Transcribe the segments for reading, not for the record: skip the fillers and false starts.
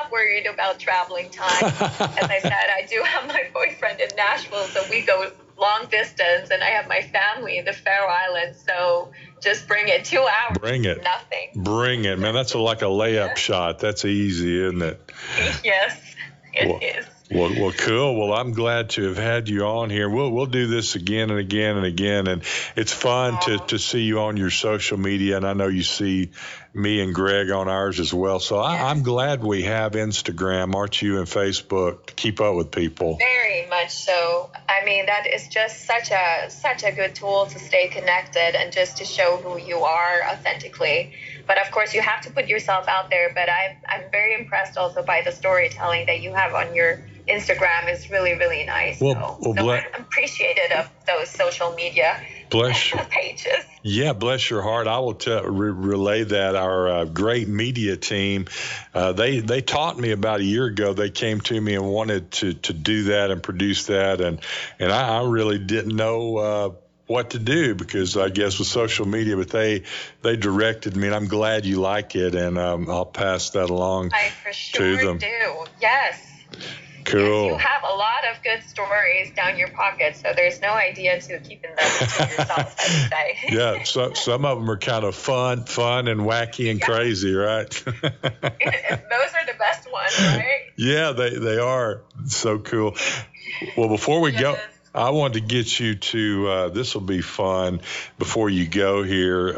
not worried about traveling time. As I said, I do have my boyfriend in Nashville, so we go long distance, and I have my family in the Faroe Islands, so just bring it. 2 hours. Bring it. Nothing. Bring it, man. That's like a layup shot. That's easy, isn't it? Yes, it is. Well, cool. Well, I'm glad to have had you on here. We'll do this again and again and again, and it's fun to see you on your social media, and I know you see me and Greg on ours as well. So I'm glad we have Instagram, aren't you, and Facebook to keep up with people. Very much so. I mean, that is just such a good tool to stay connected and just to show who you are authentically. But of course, you have to put yourself out there. But I'm very impressed also by the storytelling that you have on your Instagram. Is really, really nice. Well, I'm appreciative of those social media pages. Yeah, bless your heart. I will relay that. Our great media team, they taught me about a year ago. They came to me and wanted to do that and produce that, and I really didn't know what to do, because I guess with social media, but they directed me, and I'm glad you like it, and I'll pass that along to them. Do. Yes. Cool. Yes, you have a lot of good stories down your pocket, so there's no idea to keeping them to yourself, I would say. Yeah, so some of them are kind of fun and wacky and crazy, right? Those are the best ones, right? Yeah, they are. So cool. Well, before we go, I wanted to get you to, this will be fun before you go here.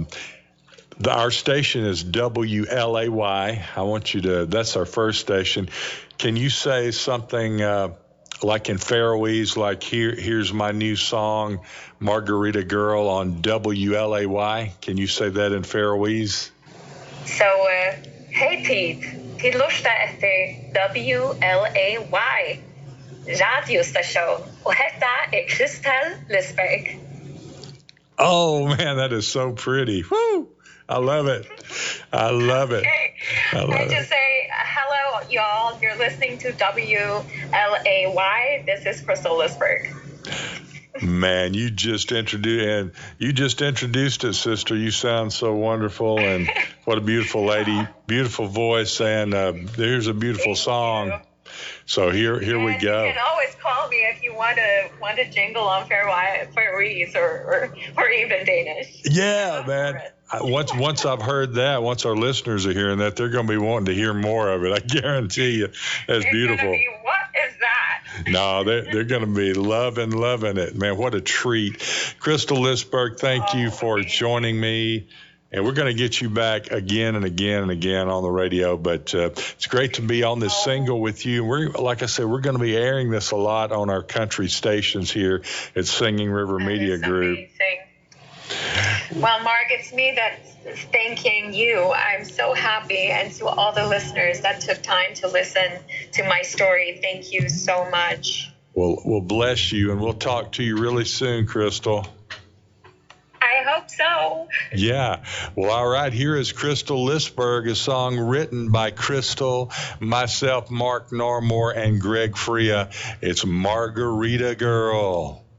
Our station is WLAY. I want you to, that's our first station. Can you say something like in Faroese, like here's my new song, Margarita Girl, on WLAY? Can you say that in Faroese? So, hey Pete, Pete lusta etter WLAY radiostasjon, og dette Crystal Lisberg. Oh man, that is so pretty. Woo! I love it. I love it. Okay. I just say hello, y'all. You're listening to WLAY. This is Crystal Lisberg. Man, you just introduced it, sister. You sound so wonderful, and what a beautiful lady, beautiful voice, and here's a beautiful song. So here we go. You can always call me if you want to jingle on Faroese or even Danish. Yeah, man. Once I've heard that, once our listeners are hearing that, they're going to be wanting to hear more of it. I guarantee you. That's beautiful. What is that? No, they're going to be loving it, man. What a treat. Crystal Lisberg, thank you for joining me. And we're going to get you back again and again and again on the radio. But it's great to be on this single with you. Like I said, we're going to be airing this a lot on our country stations here at Singing River Media Group. Amazing. Well, Mark, it's me that's thanking you. I'm so happy. And to all the listeners that took time to listen to my story, thank you so much. Well, bless you. And we'll talk to you really soon, Crystal. I hope so. Yeah. Well, all right. Here is Crystal Lisberg, a song written by Crystal, myself, Mark Normore, and Greg Freya. It's Margarita Girl.